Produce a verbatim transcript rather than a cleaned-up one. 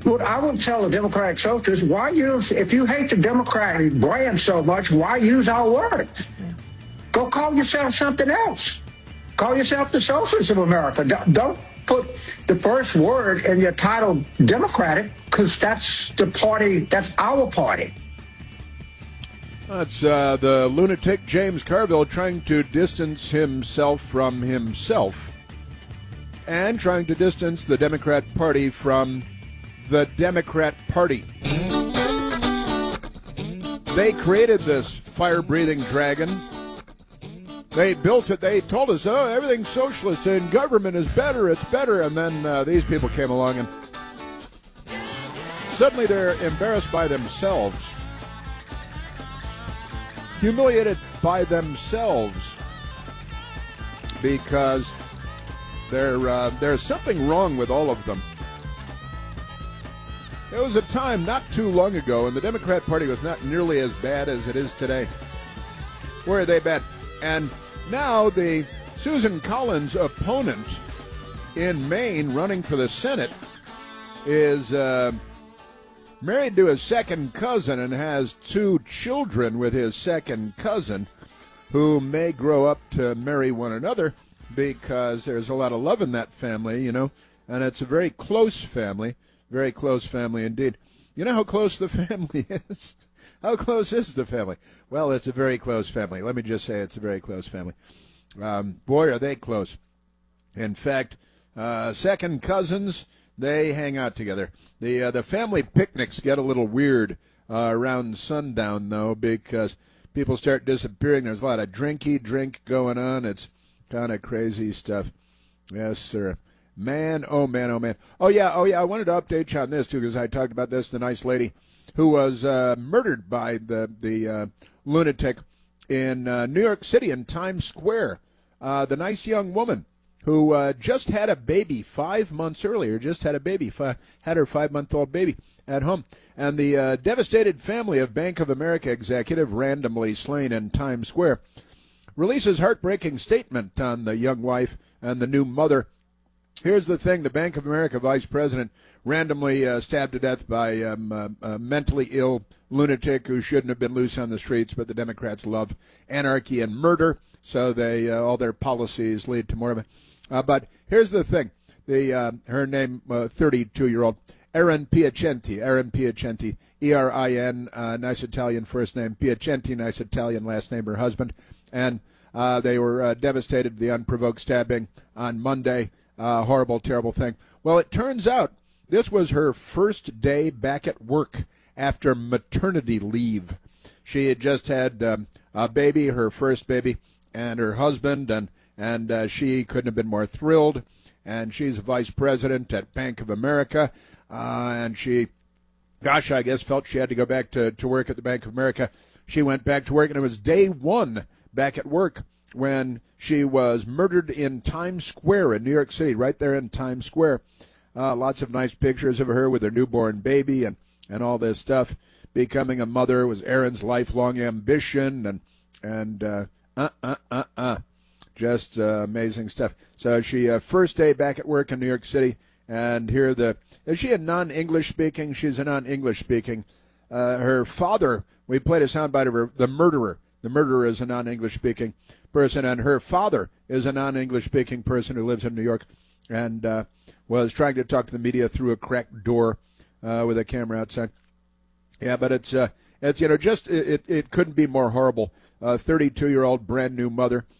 What I would tell the Democratic Socialists, why use, if you hate the Democratic brand so much, why use our words? Go call yourself something else. Call yourself the Socialists of America. Don't put the first word in your title Democratic, because that's the party, that's our party. That's uh, the lunatic James Carville trying to distance himself from himself and trying to distance the Democrat Party from the Democrat Party. They created this fire-breathing dragon. They built it. They told us, oh, everything's socialist and government is better, it's better. And then uh, these people came along and suddenly they're embarrassed by themselves, humiliated by themselves, because there, uh, there's something wrong with all of them. There was a time not too long ago when the Democrat Party was not nearly as bad as it is today. Where are they bad? And now the Susan Collins opponent in Maine running for the Senate is uh, married to his second cousin and has two children with his second cousin who may grow up to marry one another because there's a lot of love in that family, you know, and it's a very close family. Very close family indeed. You know how close the family is? How close is the family? Well, it's a very close family. Let me just say it's a very close family. Um, boy, are they close. In fact, uh, second cousins, they hang out together. The uh, the family picnics get a little weird uh, around sundown, though, because people start disappearing. There's a lot of drinky drink going on. It's kind of crazy stuff. Yes, sir. Man, oh, man, oh, man. Oh, yeah, oh, yeah, I wanted to update you on this, too, because I talked about this, the nice lady who was uh, murdered by the, the uh, lunatic in uh, New York City in Times Square. Uh, the nice young woman who uh, just had a baby five months earlier, just had a baby, fi- had her five-month-old baby at home. And the uh, devastated family of Bank of America executive randomly slain in Times Square releases heartbreaking statement on the young wife and the new mother. Here's the thing. The Bank of America vice president randomly uh, stabbed to death by um, uh, a mentally ill lunatic who shouldn't have been loose on the streets, but the Democrats love anarchy and murder, so they uh, all their policies lead to more of it. Uh, but here's the thing. The uh, her name, uh, thirty-two-year-old, Erin Piacenti, Erin Piacenti, E R I N, uh, nice Italian first name, Piacenti, nice Italian last name, her husband. And uh, they were uh, devastated, the unprovoked stabbing on Monday. Uh, horrible, terrible thing. Well, it turns out this was her first day back at work after maternity leave. She had just had um, a baby, her first baby, and her husband, and, and uh, she couldn't have been more thrilled. And she's vice president at Bank of America, uh, and she, gosh, I guess felt she had to go back to, to work at the Bank of America. She went back to work, and it was day one back at work when she was murdered in Times Square in New York City, right there in Times Square. Uh, lots of nice pictures of her with her newborn baby and, and all this stuff. Becoming a mother was Erin's lifelong ambition, and and uh, uh, uh, uh, uh. just uh, amazing stuff. So she, uh, first day back at work in New York City, and here the, is she a non-English speaking? She's a non-English speaking. Uh, her father, we played a soundbite of her, the murderer. The murderer is a non-English speaking person, and her father is a non-English speaking person who lives in New York and uh, was trying to talk to the media through a cracked door uh, with a camera outside. Yeah, but it's, uh, it's you know, just, it, it couldn't be more horrible. A thirty-two-year-old brand new mother